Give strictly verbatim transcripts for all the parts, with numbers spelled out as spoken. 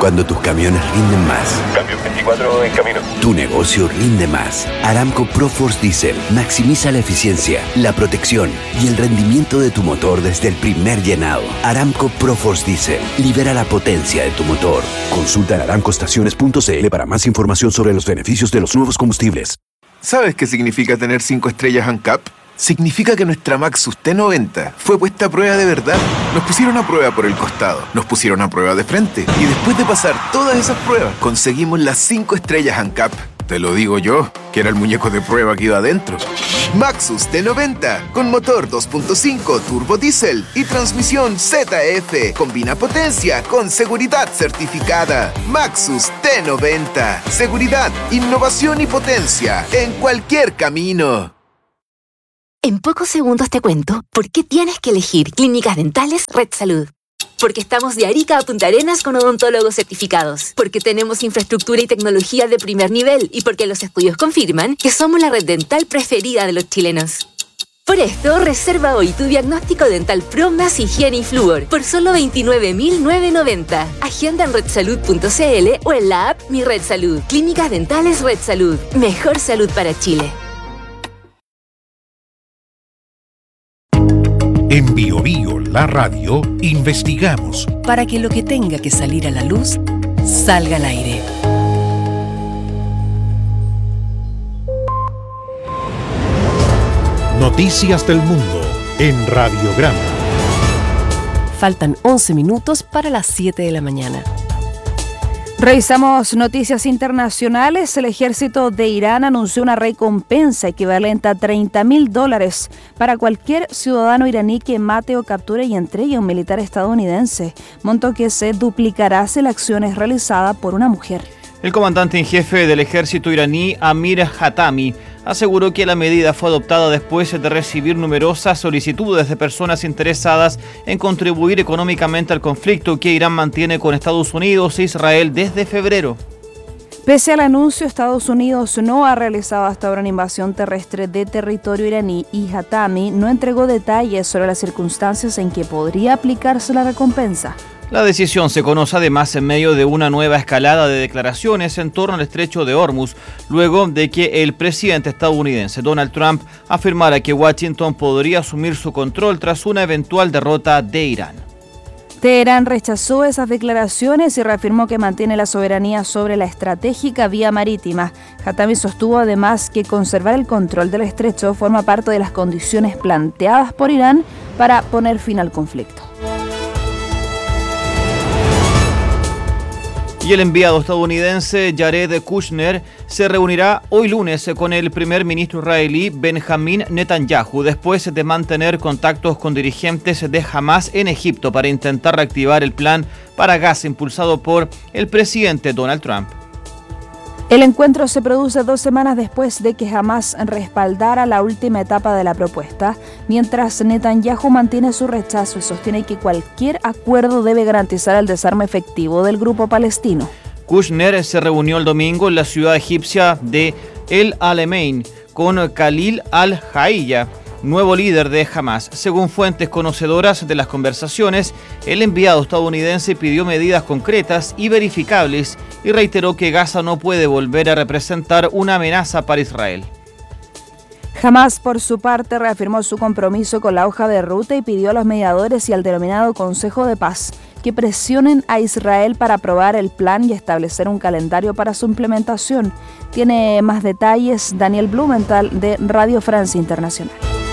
Cuando tus camiones rinden más. Cambio veinticuatro en camino. Tu negocio rinde más. Aramco ProForce Diesel maximiza la eficiencia, la protección y el rendimiento de tu motor desde el primer llenado. Aramco ProForce Diesel libera la potencia de tu motor. Consulta en aramco estaciones punto c l para más información sobre los beneficios de los nuevos combustibles. ¿Sabes qué significa tener cinco estrellas ANCAP? Significa que nuestra Maxus T noventa fue puesta a prueba de verdad. Nos pusieron a prueba por el costado, nos pusieron a prueba de frente y después de pasar todas esas pruebas conseguimos las cinco estrellas ANCAP. Te lo digo yo, que era el muñeco de prueba que iba adentro. Maxus T noventa, con motor dos punto cinco turbo diésel y transmisión Z F. Combina potencia con seguridad certificada. Maxus T noventa. Seguridad, innovación y potencia en cualquier camino. En pocos segundos te cuento por qué tienes que elegir Clínicas Dentales Red Salud. Porque estamos de Arica a Punta Arenas con odontólogos certificados. Porque tenemos infraestructura y tecnología de primer nivel. Y porque los estudios confirman que somos la red dental preferida de los chilenos. Por esto, reserva hoy tu diagnóstico dental Pro más higiene y flúor por solo veintinueve mil novecientos noventa. Agenda en red salud punto c l o en la app Mi Red Salud. Clínicas Dentales Red Salud. Mejor salud para Chile. En Bio Bio, la radio, investigamos para que lo que tenga que salir a la luz salga al aire. Noticias del mundo en Radiograma. Faltan once minutos para las siete de la mañana. Revisamos noticias internacionales. El ejército de Irán anunció una recompensa equivalente a treinta mil dólares para cualquier ciudadano iraní que mate o capture y entregue a un militar estadounidense, monto que se duplicará si la acción es realizada por una mujer. El comandante en jefe del ejército iraní, Amir Hatami, aseguró que la medida fue adoptada después de recibir numerosas solicitudes de personas interesadas en contribuir económicamente al conflicto que Irán mantiene con Estados Unidos e Israel desde febrero. Pese al anuncio, Estados Unidos no ha realizado hasta ahora una invasión terrestre de territorio iraní y Hatami no entregó detalles sobre las circunstancias en que podría aplicarse la recompensa. La decisión se conoce además en medio de una nueva escalada de declaraciones en torno al estrecho de Hormuz, luego de que el presidente estadounidense Donald Trump afirmara que Washington podría asumir su control tras una eventual derrota de Irán. Teherán rechazó esas declaraciones y reafirmó que mantiene la soberanía sobre la estratégica vía marítima. Hatami sostuvo además que conservar el control del estrecho forma parte de las condiciones planteadas por Irán para poner fin al conflicto. Y el enviado estadounidense Jared Kushner se reunirá hoy lunes con el primer ministro israelí Benjamin Netanyahu después de mantener contactos con dirigentes de Hamas en Egipto para intentar reactivar el plan para Gaza impulsado por el presidente Donald Trump. El encuentro se produce dos semanas después de que Hamas respaldara la última etapa de la propuesta, mientras Netanyahu mantiene su rechazo y sostiene que cualquier acuerdo debe garantizar el desarme efectivo del grupo palestino. Kushner se reunió el domingo en la ciudad egipcia de El Alamein con Khalil al-Hayya, nuevo líder de Hamas. Según fuentes conocedoras de las conversaciones, el enviado estadounidense pidió medidas concretas y verificables y reiteró que Gaza no puede volver a representar una amenaza para Israel. Hamas, por su parte, reafirmó su compromiso con la hoja de ruta y pidió a los mediadores y al denominado Consejo de Paz que presionen a Israel para aprobar el plan y establecer un calendario para su implementación. Tiene más detalles Daniel Blumenthal de Radio Francia Internacional.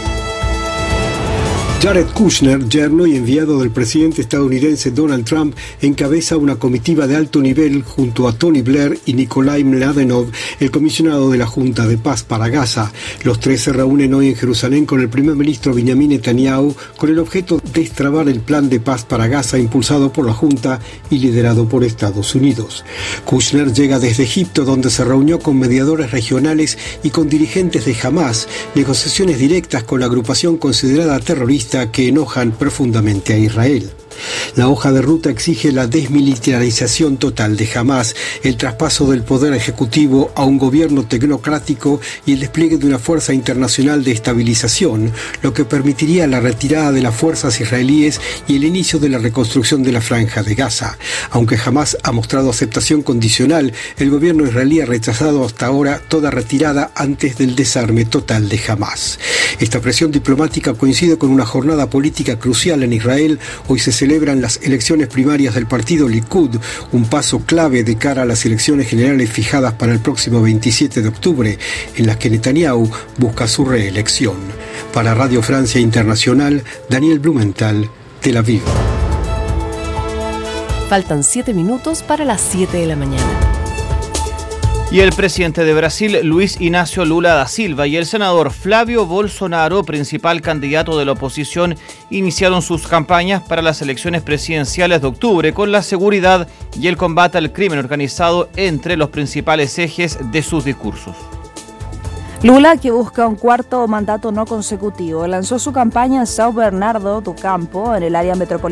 Jared Kushner, yerno y enviado del presidente estadounidense Donald Trump, encabeza una comitiva de alto nivel junto a Tony Blair y Nikolai Mladenov, el comisionado de la Junta de Paz para Gaza. Los tres se reúnen hoy en Jerusalén con el primer ministro Benjamin Netanyahu con el objeto de destrabar el plan de paz para Gaza impulsado por la Junta y liderado por Estados Unidos. Kushner llega desde Egipto, donde se reunió con mediadores regionales y con dirigentes de Hamas, negociaciones directas con la agrupación considerada terrorista que enojan profundamente a Israel. La hoja de ruta exige la desmilitarización total de Hamás, el traspaso del poder ejecutivo a un gobierno tecnocrático y el despliegue de una fuerza internacional de estabilización, lo que permitiría la retirada de las fuerzas israelíes y el inicio de la reconstrucción de la Franja de Gaza. Aunque Hamás ha mostrado aceptación condicional, el gobierno israelí ha rechazado hasta ahora toda retirada antes del desarme total de Hamás. Esta presión diplomática coincide con una jornada política crucial en Israel. Hoy se celebran las elecciones primarias del partido Likud, un paso clave de cara a las elecciones generales fijadas para el próximo veintisiete de octubre, en las que Netanyahu busca su reelección. Para Radio Francia Internacional, Daniel Blumenthal, Tel Aviv. Faltan siete minutos para las siete de la mañana. Y el presidente de Brasil, Luis Inácio Lula da Silva, y el senador Flávio Bolsonaro, principal candidato de la oposición, iniciaron sus campañas para las elecciones presidenciales de octubre, con la seguridad y el combate al crimen organizado entre los principales ejes de sus discursos. Lula, que busca un cuarto mandato no consecutivo, lanzó su campaña en São Bernardo do Campo, en el área metropolitana